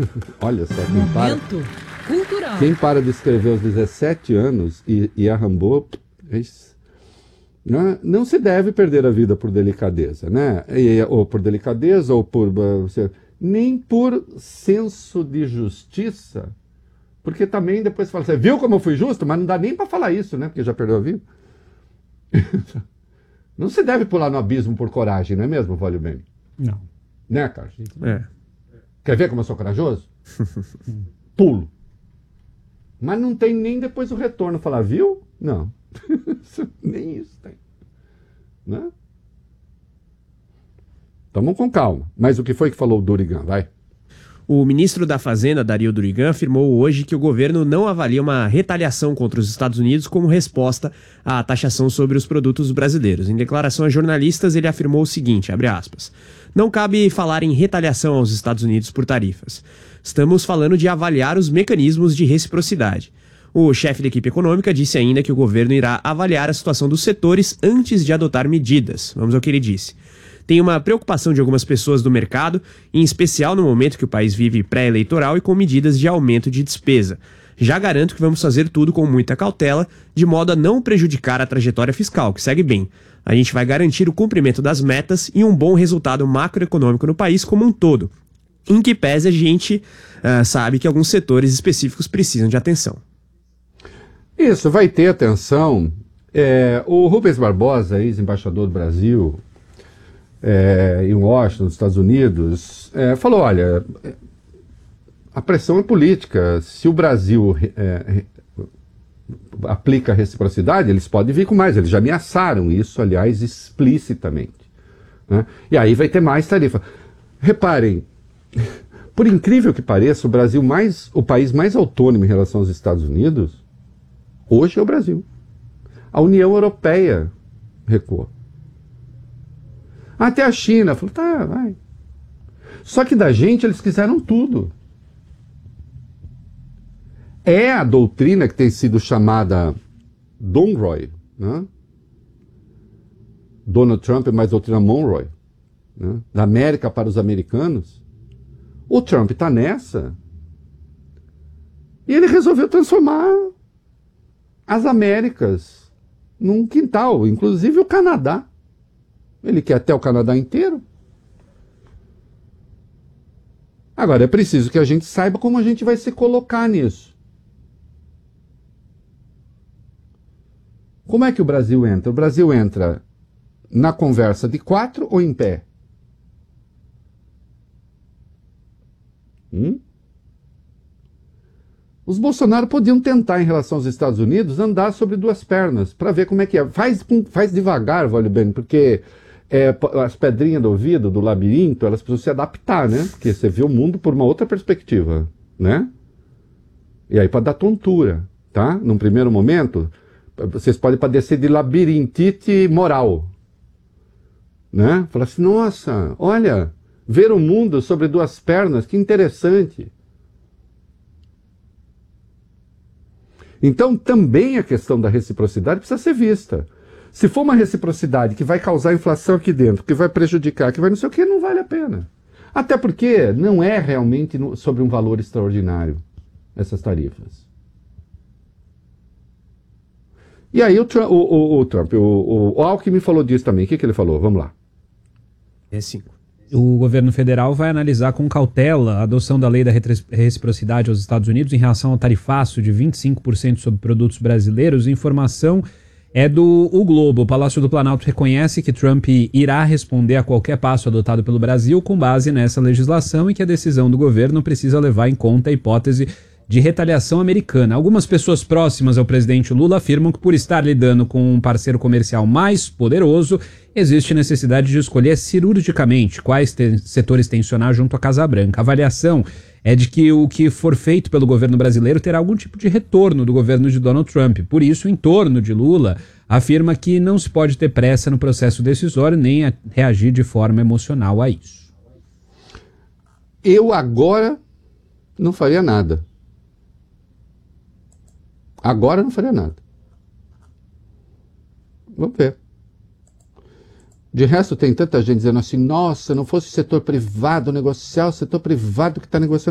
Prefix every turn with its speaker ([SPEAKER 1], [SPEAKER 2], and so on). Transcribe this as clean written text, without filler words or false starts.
[SPEAKER 1] Olha só,
[SPEAKER 2] Momento cultural.
[SPEAKER 1] Quem para de escrever aos 17 anos e arrambou, não se deve perder a vida por delicadeza, né? Ou por delicadeza, ou por... nem por senso de justiça, porque também depois fala assim, viu como eu fui justo? Mas não dá nem para falar isso, né? Porque já perdeu a vida. Não se deve pular no abismo por coragem, não é mesmo, Vólio Bene?
[SPEAKER 3] Não.
[SPEAKER 1] Né, Carlos?
[SPEAKER 3] É.
[SPEAKER 1] Quer ver como eu sou corajoso? Pulo. Mas não tem nem depois o retorno. Falar, viu? Não. Nem isso tem. Né? Tamo com calma. Mas o que foi que falou o Durigan? Vai.
[SPEAKER 4] O ministro da Fazenda, Dario Durigan, afirmou hoje que o governo não avalia uma retaliação contra os Estados Unidos como resposta à taxação sobre os produtos brasileiros. Em declaração a jornalistas, ele afirmou o seguinte, abre aspas, não cabe falar em retaliação aos Estados Unidos por tarifas. Estamos falando de avaliar os mecanismos de reciprocidade. O chefe da equipe econômica disse ainda que o governo irá avaliar a situação dos setores antes de adotar medidas. Vamos ao que ele disse. Tem uma preocupação de algumas pessoas do mercado, em especial no momento que o país vive pré-eleitoral e com medidas de aumento de despesa. Já garanto que vamos fazer tudo com muita cautela, de modo a não prejudicar a trajetória fiscal, que segue bem. A gente vai garantir o cumprimento das metas e um bom resultado macroeconômico no país como um todo. Em que pese a gente sabe que alguns setores específicos precisam de atenção.
[SPEAKER 1] Isso, vai ter atenção. O Rubens Barbosa, ex-embaixador do Brasil, em Washington, nos Estados Unidos, falou, olha, a pressão é política. Se o Brasil aplica reciprocidade, eles podem vir com mais. Eles já ameaçaram isso, aliás, explicitamente. Né? E aí vai ter mais tarifa. Reparem, por incrível que pareça, o país mais autônomo em relação aos Estados Unidos, hoje é o Brasil. A União Europeia recuou. Até a China falou, tá, vai. Só que da gente eles quiseram tudo. É a doutrina que tem sido chamada Monroe, né? Donald Trump é mais doutrina Monroe, né? Da América para os americanos. O Trump está nessa. E ele resolveu transformar as Américas num quintal, inclusive o Canadá. Ele quer até o Canadá inteiro. Agora, é preciso que a gente saiba como a gente vai se colocar nisso. Como é que o Brasil entra? O Brasil entra na conversa de 4 ou em pé? Os Bolsonaro podiam tentar, em relação aos Estados Unidos, andar sobre duas pernas, para ver como é que é. Faz devagar, Vólio Bene, porque as pedrinhas do ouvido, do labirinto, elas precisam se adaptar, né? Porque você vê o mundo por uma outra perspectiva, né? E aí pode dar tontura, tá? Num primeiro momento, vocês podem padecer de labirintite moral, né? Falar assim, nossa, olha, ver o mundo sobre duas pernas, que interessante. Então, também a questão da reciprocidade precisa ser vista. Se for uma reciprocidade que vai causar inflação aqui dentro, que vai prejudicar, que vai não sei o que, não vale a pena. Até porque não é realmente sobre um valor extraordinário, essas tarifas. E aí o Alckmin falou disso também. O que ele falou? Vamos lá.
[SPEAKER 3] O governo federal vai analisar com cautela a adoção da lei da reciprocidade aos Estados Unidos em relação ao tarifaço de 25% sobre produtos brasileiros. Informação é do O Globo. O Palácio do Planalto reconhece que Trump irá responder a qualquer passo adotado pelo Brasil com base nessa legislação e que a decisão do governo precisa levar em conta a hipótese de retaliação americana. Algumas pessoas próximas ao presidente Lula afirmam que por estar lidando com um parceiro comercial mais poderoso, existe necessidade de escolher cirurgicamente quais setores tensionar junto à Casa Branca. A avaliação é de que o que for feito pelo governo brasileiro terá algum tipo de retorno do governo de Donald Trump. Por isso, o entorno de Lula afirma que não se pode ter pressa no processo decisório nem a reagir de forma emocional a isso.
[SPEAKER 1] Eu agora não faria nada. Agora não faria nada. Vamos ver. De resto, tem tanta gente dizendo assim, nossa, não fosse o setor privado negociar, o setor privado que está negociando.